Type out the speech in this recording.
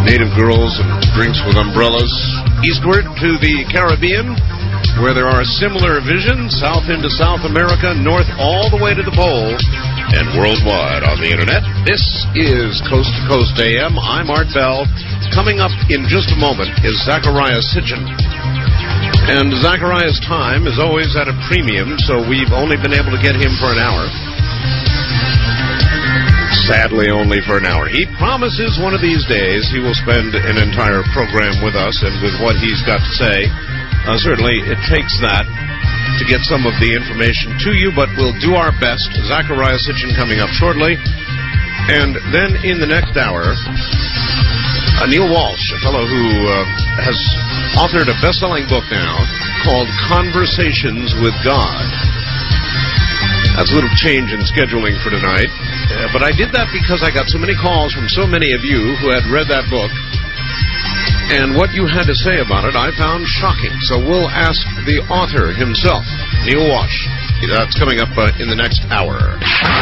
native girls and drinks with umbrellas. Eastward to the Caribbean, where there are similar visions, south into South America, north all the way to the pole, and worldwide on the internet. This is Coast to Coast AM. I'm Art Bell. Coming up in just a moment is Zachariah Sitchin. And Zachariah's time is always at a premium, so we've only been able to get him for an hour. Sadly, only for an hour. He promises one of these days he will spend an entire program with us and with what he's got to say. Certainly, it takes that to get some of the information to you, but we'll do our best. Zachariah Sitchin coming up shortly. And then in the next hour, Neil Walsh, a fellow who has authored a best-selling book now called Conversations with God. That's a little change in scheduling for tonight. But I did that because I got so many calls from so many of you who had read that book. And what you had to say about it, I found shocking. So we'll ask the author himself, Neil Walsh. That's coming up in the next hour.